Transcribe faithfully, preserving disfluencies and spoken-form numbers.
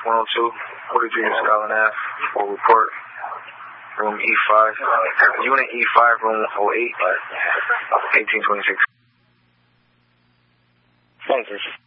one oh two, forty-three Scotland Avenue, for report. Room E five, Unit E five, room oh eight, eighteen twenty-six. Thank you.